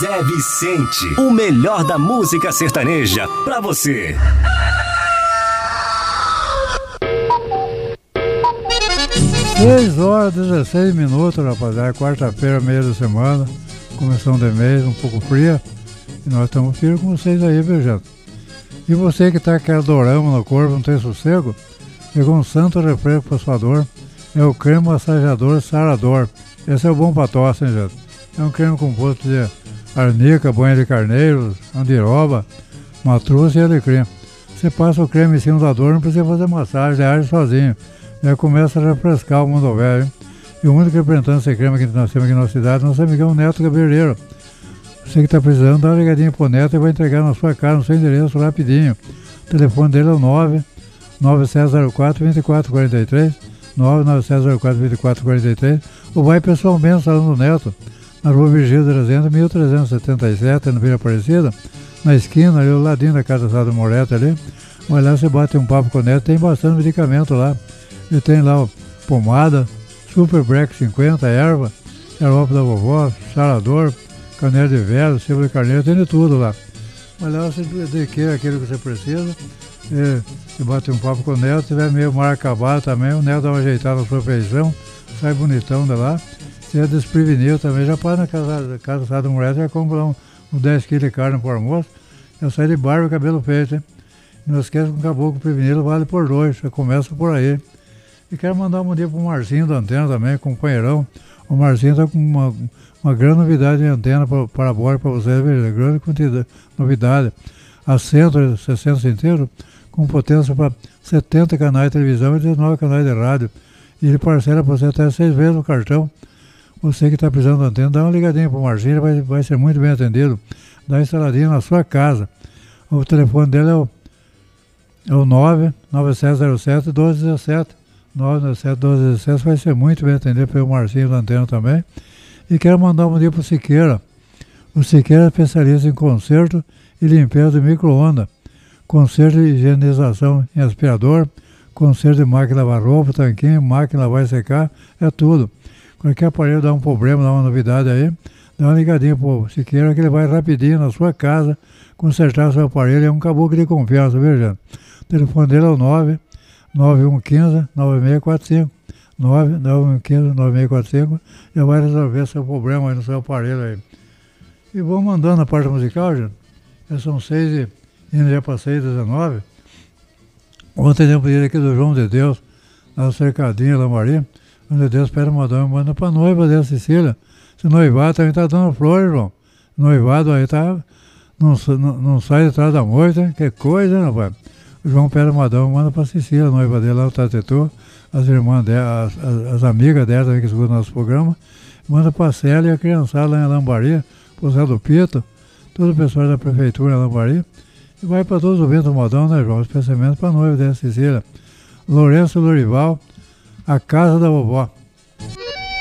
Zé Vicente, o melhor da música sertaneja pra você. Seis horas, 16 minutos, rapaziada. Quarta-feira, meio da semana, começando de mês, um pouco fria. E nós estamos firmes com vocês aí, viu, gente? E você que tá com aquele dorama no corpo, não tem sossego, pegou um santo refresco pra sua dor. É o creme massageador Sarador. Esse é o bom pra tosse, hein, gente? É um creme composto de arnica, banha de carneiro, andiroba, matruz e alecrim. Você passa o creme em cima da dor, não precisa fazer massagem, age sozinho. Já começa a refrescar o mundo velho, hein? E o único representante desse creme que nós temos aqui na cidade é nosso amigão Neto Cabeleireiro. Você que está precisando, dá uma ligadinha pro Neto e vai entregar na sua casa, no seu endereço, rapidinho. O telefone dele é o 99704-2443, 99704-2443, ou vai pessoalmente no Salão do Neto, na rua Virgílio 300, 1377, no Vila Aparecida, na esquina, ali ao ladinho da Casa Sado Moretti ali. Vai lá, você bate um papo com o Neto, tem bastante medicamento lá. Ele tem lá ó, pomada, Super Break 50, erva, xarope da vovó, sarador, canela de velho, cebola de carneiro, tem de tudo lá. Vai lá, você adquire aquilo que você precisa, e bate um papo com o Neto, se tiver meio mal acabado também, o Neto dá uma ajeitada na sua feição, sai bonitão de lá. Se é desprevenido também, já para na Casa Sado Moretti, já compra uns 10 kg de carne para o almoço, já sai de barba e cabelo feito, hein? Não esquece que um caboclo prevenido vale por 2, já começa por aí. E quero mandar um bom dia pro Marcinho da Antena também, companheirão. O Marcinho está com uma grande novidade de antena parabólica para vocês, grande quantidade, novidade. A 160 centímetros, com potência para 70 canais de televisão e 19 canais de rádio. E ele parcela para você até 6 vezes no cartão. Você que está precisando de antena, dá uma ligadinha pro Marcinho, vai ser muito bem atendido. Dá uma instaladinha na sua casa. O telefone dele é o 99707-1217. 997-1217, vai ser muito bem atendido pelo Marcinho da Antena também. E quero mandar um dia para o Siqueira. O Siqueira é especialista em conserto e limpeza de micro-ondas, conserto e higienização em aspirador, conserto de máquina de lavar roupa, tanquinho, máquina lavar e secar, é tudo. Qualquer aparelho dá um problema, dá uma novidade aí, dá uma ligadinha para o Siqueira que ele vai rapidinho na sua casa consertar o seu aparelho. É um caboclo de confiança, viu, gente? O telefone dele é o 9115-9645, 9115-9645, já vai resolver seu problema aí no seu aparelho aí. E vamos mandando a parte musical, gente. Já são 6 e indo já para 6h19. Ontem eu pedi aqui do João de Deus, na cercadinha da Maria. João de Deus pede uma dama, manda para noiva dela, Cecília. Se noivado também tá dando flores, João. Noivado aí tá, não sai de trás da moita, hein? Que coisa, né, rapaz? O João pede uma dama, manda para Cecília, a noiva dele lá no Tatetu, as irmãs dela, as amigas dela também que escutam nosso programa, manda para a Célia e a criançada lá em Lambaria, para o Zé do Pito, todo o pessoal da prefeitura em Lambaria, e vai para todos os ventos modão, né, João? Especialmente para a noiva dela, Cecília. Lourenço Lorival, a casa da vovó.